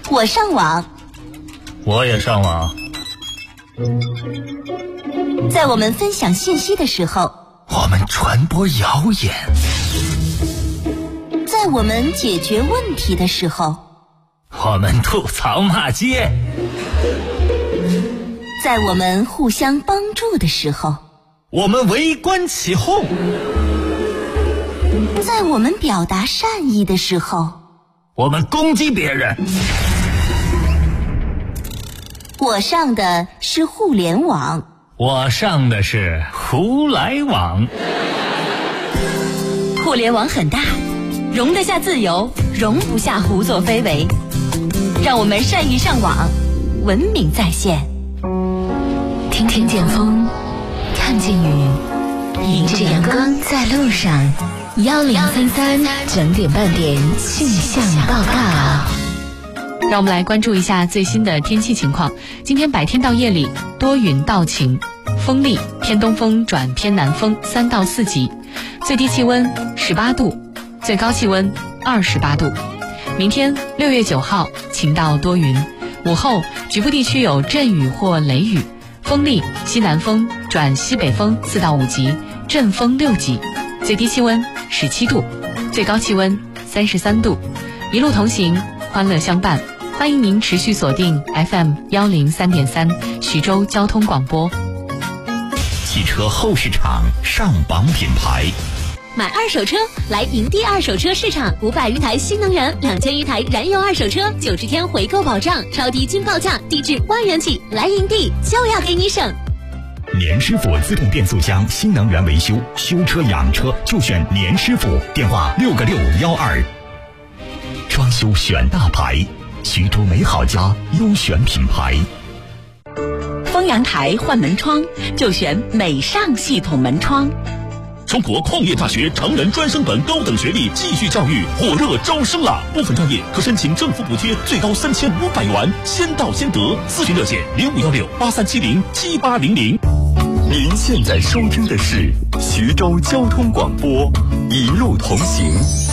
我上网， 我也上网。 在我们分享信息的时候， 我们传播谣言； 在我们解决问题的时候， 我们吐槽骂街； 在我们互相帮助的时候， 我们围观起哄； 在我们表达善意的时候， 我们攻击别人。 我上的是互联网， 我上的是胡来网。 互联网很大，容得下自由，容不下胡作非为。让我们善于上网，文明在线。 听见风，看见雨，迎着阳光在路上。1033整点半点气象报告。 让我们来关注一下最新的天气情况。今天白天到夜里多云到晴，风力偏东风转偏南风3到4级，最低气温18度，最高气温28度。明天6月9号晴到多云，午后局部地区有阵雨或雷雨，风力西南风转西北风4到5级，阵风6级，最低气温17度，最高气温33度。一路同行，欢乐相伴。欢迎您持续锁定 FM 103.3徐州交通广播。 汽车后市场上榜品牌。 买二手车来营地二手车市场，500余台新能源，2000余台燃油二手车，90天回购保障，超低均报价，低至1万元起。来营地就要给你省。 年师傅自动变速箱新能源维修，修车养车就选年师傅，电话6个612。装修选大牌，徐州美好家优选品牌。 封阳台换门窗就选美尚系统门窗。 中国矿业大学成人专升本高等学历继续教育火热招生了，部分专业可申请政府补贴，最高3500元，先到先得。咨询热线051683707800。 您现在收听的是徐州交通广播，一路同行。